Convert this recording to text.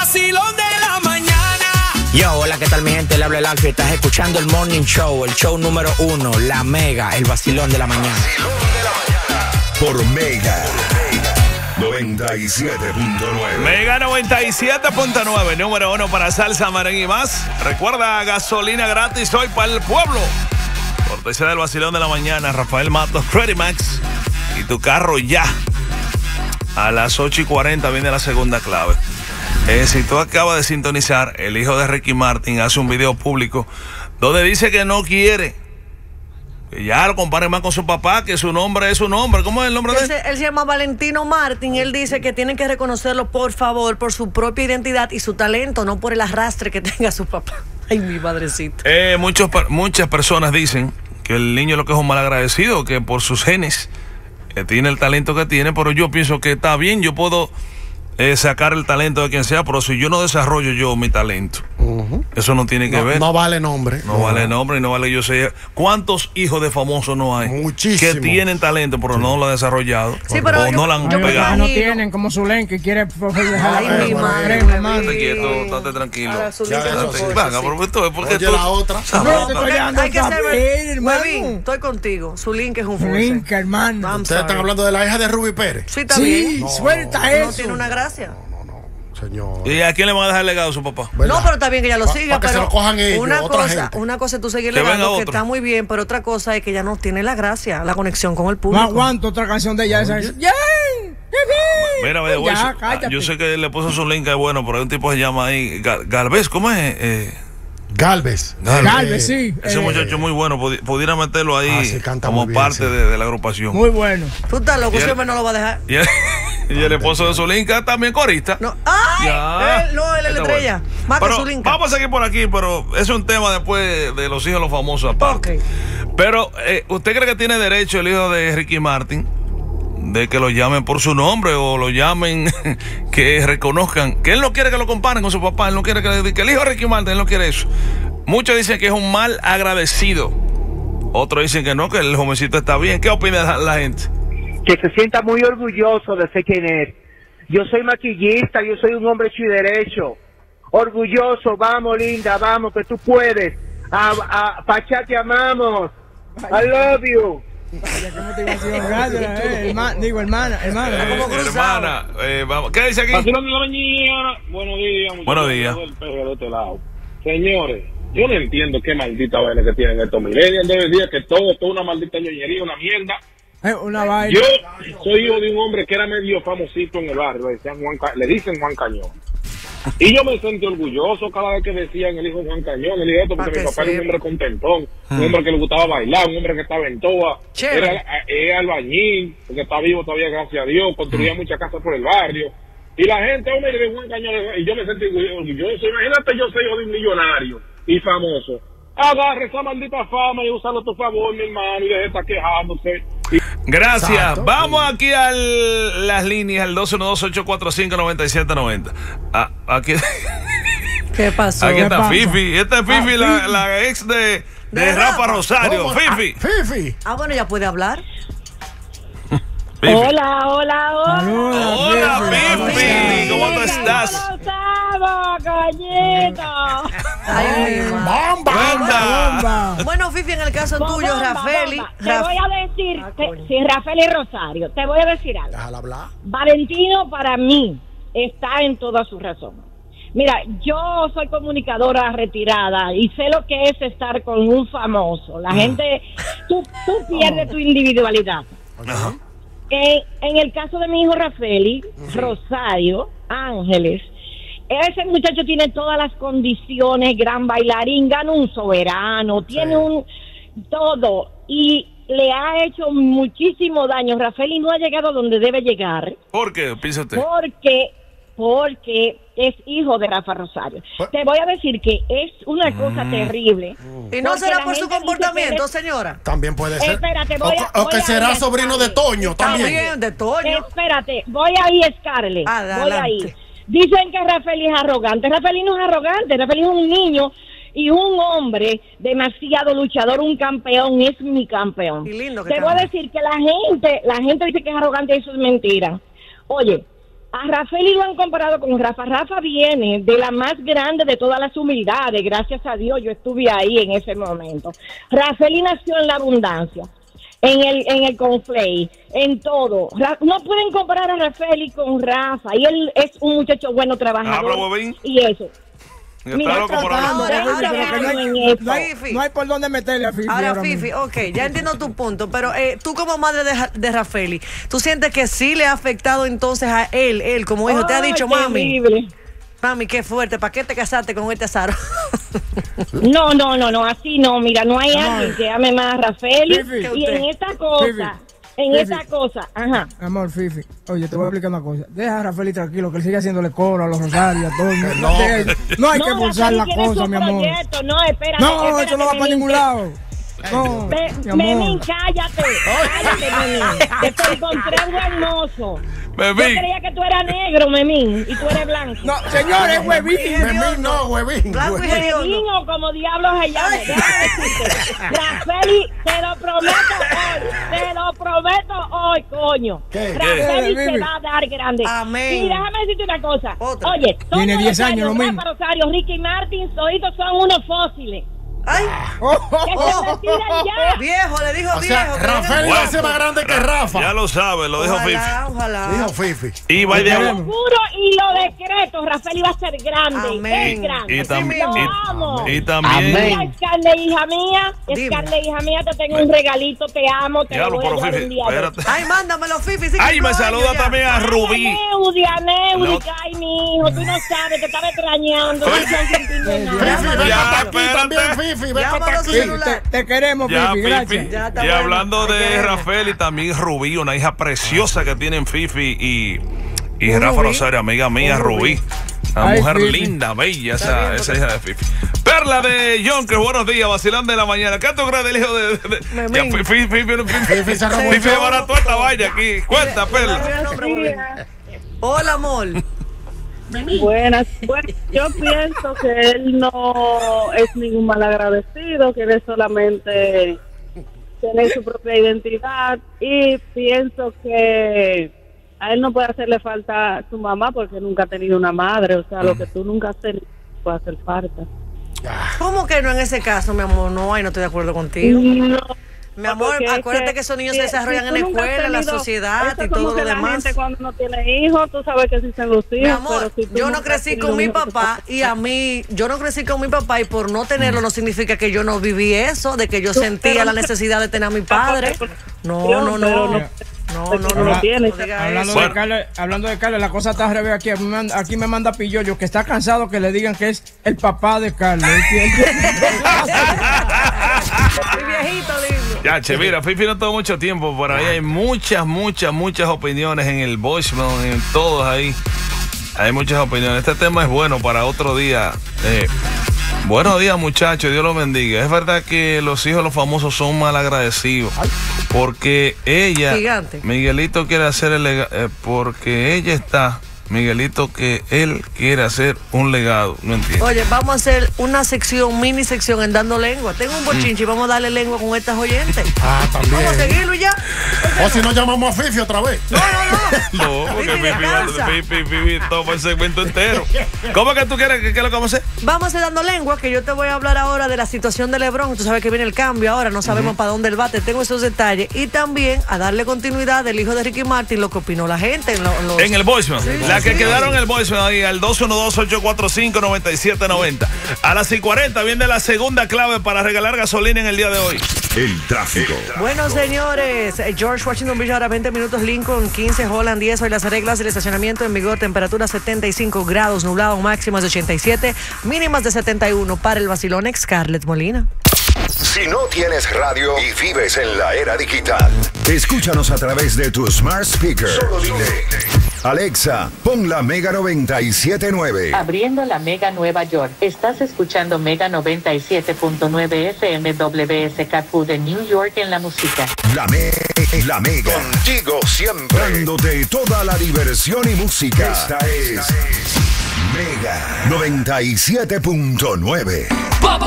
vacilón de la mañana. Yo, hola, ¿qué tal mi gente? Le habla el Alfie. Estás escuchando el Morning Show, el show número 1, La Mega, el vacilón de la mañana. Por Mega 97.9. Mega 97.9, número 1 para salsa, merengue y más. Recuerda, gasolina gratis hoy para el pueblo. Cortesía del vacilón de la mañana, Rafael Matos, Credit Max. Y tu carro ya. A las 8:40 viene la segunda clave. Si tú acabas de sintonizar, el hijo de Ricky Martin hace un video público donde dice que no quiere que ya lo compare más con su papá, que su nombre es su nombre. ¿Cómo es el nombre de él? Él se llama Valentino Martin. Él dice que tienen que reconocerlo, por favor, por su propia identidad y su talento, no por el arrastre que tenga su papá. Ay, mi madrecita. Muchas personas dicen que el niño lo que es un mal agradecido, que por sus genes tiene el talento que tiene, pero yo pienso que está bien, yo puedo sacar el talento de quien sea, pero si yo no desarrollo yo mi talento, eso no tiene que ver. No vale nombre. No vale nombre y no vale yo sé. ¿Cuántos hijos de famosos no hay? Muchísimo. Que tienen talento, pero no lo han desarrollado. Sí, pero o no lo han pegado. No tienen como Zulen que quiere Ay, mi madre. Estate quieto, estate tranquilo. Venga, porque Oye, la otra. Hay que ser Huevín, estoy contigo. Su link es un Zulen, hermano. Ustedes están hablando de la hija de Ruby Pérez. Sí, también. Sí, suelta eso. No tiene una gracia. Señor. ¿Y a quién le van a dejar el legado a su papá? No, pero está bien que ella lo siga, que pero se lo cojan ellos, una cosa es tú seguir Que venga legando, que otro. está muy bien, pero otra cosa es que ella no tiene la gracia, la conexión con el público. No aguanto otra canción de ella. Esa es. Mira, cállate. yo sé que le puso su link, es bueno, pero hay un tipo que se llama ahí Galvez, ¿cómo es? Galvez. Galvez, sí. Ese muchacho muy bueno, pudiera meterlo ahí sí, canta como muy bien, parte sí. de la agrupación. Muy bueno. Tú estás loco, ese hombre no lo va a dejar. Y el esposo de Zulinka también corista. No, ¡ay! Ya. Él es la Está estrella. bueno. Más que Pero Zulinka. vamos a seguir por aquí, pero es un tema después de los hijos de los famosos aparte. Ok. Pero, ¿usted cree que tiene derecho el hijo de Ricky Martin de que lo llamen por su nombre o lo llamen, que reconozcan? Que él no quiere que lo comparen con su papá, él no quiere que el hijo de Ricky Martin, él no quiere eso. Muchos dicen que es un mal agradecido. Otros dicen que no, que el jovencito está bien. ¿Qué opina la gente? Que se sienta muy orgulloso de ser quien es. Yo soy maquillista, yo soy un hombre hecho y derecho. Orgulloso, vamos linda, vamos, que tú puedes. Pachá, te amamos. I love you. Vaya, qué motivación. Gracias, hermana. Hermana, vamos. ¿Qué dice aquí? Vacilón de la mañana. Buenos días. Buenos días. De este lado. Señores, yo no entiendo qué maldita vaina que tienen estos millennials. Deben decir que todo es una maldita ñoñería, una mierda. Una vaina. Yo soy hijo de un hombre que era medio famosito en el barrio, le dicen Juan Cañón. Y yo me sentí orgulloso cada vez que decían el hijo de Juan Cañón, el hijo de esto, porque mi papá era un hombre contentón, un hombre que le gustaba bailar, un hombre que estaba en toa, era albañil, porque está vivo todavía, gracias a Dios, construía muchas casas por el barrio. Y la gente, hombre, de Juan Cañón, y yo me sentí orgulloso. Imagínate, yo soy hijo de un millonario y famoso. Agarre esa maldita fama y úsalo a tu favor, mi hermano, y deje de estar quejándose. Gracias. Exacto. Vamos aquí a las líneas, al 212-845-9790. Aquí, ¿Qué pasó? aquí está pasa? Fifi. Esta es Fifi, la ex de Rafa Rosario. ¿Cómo? Fifi. Fifi. Bueno, ya puede hablar. Fifi. Hola. Hola, Fifi. ¿Cómo tú estás? ¡Estamos, coñito! Ay, mi madre. Cuenta. Bueno, Fifi, en el caso tuyo, Rafeli. Te voy a decir, si Rafael y Rosario, te voy a decir algo. Déjala hablar. Valentino para mí está en toda su razón. Mira, yo soy comunicadora retirada y sé lo que es estar con un famoso. La gente, tú pierdes tu individualidad. Ajá. En el caso de mi hijo Rafeli, Rosario, Ángeles, ese muchacho tiene todas las condiciones, gran bailarín, gana un soberano, tiene un todo y le ha hecho muchísimo daño. Rafeli no ha llegado donde debe llegar. ¿Por qué? Piensa usted. Porque es hijo de Rafa Rosario. Te voy a decir que es una cosa terrible. ¿Y no será por su gente comportamiento, dice señora? También puede ser. Espérate, o que será sobrino de Toño también. También, de Toño. Espérate, voy ahí, Scarlett. Voy Adelante. ahí. Dicen que Rafael es arrogante. Rafael no es arrogante. Rafael es un niño y un hombre demasiado luchador, un campeón, es mi campeón. Y lindo que te voy a decir que la gente dice que es arrogante y eso es mentira. Oye, A Rafeli lo han comparado con Rafa. Rafa viene de la más grande de todas las humildades. Gracias a Dios yo estuve ahí en ese momento. Rafeli nació en la abundancia, en el conflay, en todo. No pueden comparar a Rafeli con Rafa. Y él es un muchacho bueno, trabajador. Y eso. Mira, no hay por dónde meterle a Fifi. Ahora, Fifi, ok, ya entiendo tu punto, pero tú como madre de Rafeli, ¿tú sientes que sí le ha afectado entonces a él como hijo? Te ha dicho, mami, qué fuerte, ¿para qué te casaste con este azaro? No, así no, mira, no hay alguien que ame más a Rafeli. Y en esta cosa... esa cosa, ajá. Amor, Fifi, oye, te voy a explicar una cosa. Deja a Rafeli tranquilo, que él sigue haciéndole coro a los rosarios, a todo. No hay que forzar la cosa, mi amor. No, espérate. No, eso no va para ningún lado. No, Memín, cállate, Memín. Que te encontré un hermoso. Yo creía que tú eras negro, Memín, y tú eres blanco. No, señor, es huevín. Memín no, huevín. Blanco y huevín o como diablos se llame. Déjame decirte. Rafeli, te lo prometo hoy, coño. Rafeli se va a dar grande. Amén. Y déjame decirte una cosa. Oye, tiene 10 años lo mismo. Rosario, Ricky Martin, toditos son unos fósiles. ¡Ay! Que se retiran ya. Viejo, le dijo O viejo. sea, Rafeli va a ser más grande que Rafa. Ya lo sabe, lo dijo Fifi. Ojalá. Dijo Fifi. Y va de lo juro y lo decreto, Rafeli va a ser grande. Amén. Es grande. Y también. Lo amo. Y también. Mira, Scarlett, hija mía, te tengo un regalito, te amo, te lo voy a dar un día. Ay, mándamelo, Fifi. Ay, me saluda también a Rubí. Neudi, ay, mi hijo, tú no sabes, te estaba extrañando. Fifi, ven para aquí. Te queremos, Fifi, gracias. Y hablando de Rafeli, también Rubí, una hija preciosa que tienen Fifi y Rafa Rosario, amiga mía, Rubí. Una mujer linda, bella, esa hija de Fifi. Perla de Yonkers, buenos días, vacilón de la mañana. ¿Qué tú crees del hijo de Fifi se barató esta valla aquí? Cuenta, Perla. Hola, amor. Buenas. Bueno, yo pienso que él no es ningún malagradecido, que él solamente tiene su propia identidad, y pienso que a él no puede hacerle falta a su mamá porque nunca ha tenido una madre. O sea, lo que tú nunca has tenido puede hacer falta. ¿Cómo que no en ese caso, mi amor? No, no estoy de acuerdo contigo. No. Mi amor, acuérdate que esos niños se desarrollan en la escuela, en la sociedad y todo lo demás. Gente cuando no tiene hijos, tú sabes que existen los hijos. Mi amor, pero si yo no crecí con mi papá y yo no crecí con mi papá, y por no tenerlo no significa que yo no viví eso, de que yo sentía la necesidad de tener a mi padre. No. Hablando de Carlos, la cosa está al revés aquí. Aquí me manda Pillollo, que está cansado que le digan que es el papá de Carlos. Mi viejito lindo. Ya, che, mira, Fifi no tuvo mucho tiempo. Por ahí hay muchas opiniones en el voicemail, en todos ahí. Hay muchas opiniones. Este tema es bueno para otro día. Buenos días, muchachos, Dios los bendiga. Es verdad que los hijos de los famosos son malagradecidos. Porque ella, Miguelito quiere hacer el legado, porque ella está, Miguelito, que él quiere hacer un legado. No entiendo. Oye, vamos a hacer una mini sección en Dando Lengua. Tengo un bochinche y vamos a darle lengua con estas oyentes. También. Vamos a seguirlo ya. O si no, llamamos a Fifi otra vez. No, porque Fifi toma el segmento entero. ¿Cómo que tú quieres? ¿Qué es lo que vamos a hacer? Vamos a hacer Dando Lengua, que yo te voy a hablar ahora de la situación de LeBron. Tú sabes que viene el cambio ahora, no sabemos para dónde él va. Te tengo esos detalles. Y también a darle continuidad del hijo de Ricky Martin, lo que opinó la gente. En el voicemail. La que quedaron en el voicemail ahí, al 212-845-9790. A las 6:40 viene la segunda clave para regalar gasolina en el día de hoy. El tráfico. Bueno, señores, George Washington Beach ahora 20 minutos, Lincoln 15, Holland 10. Hoy las reglas del estacionamiento en vigor, temperatura 75 grados, nublado, máximas de 87, mínimas de 71. Para el vacilón, Scarlett Molina. Si no tienes radio y vives en la era digital, escúchanos a través de tu smart speaker. Solo dile: Alexa, pon la Mega 97.9. Abriendo la Mega Nueva York. Estás escuchando Mega 97.9 FM WSKQ de New York en la música. La Mega. Contigo siempre. Dándote toda la diversión y música. Esta es Mega 97.9.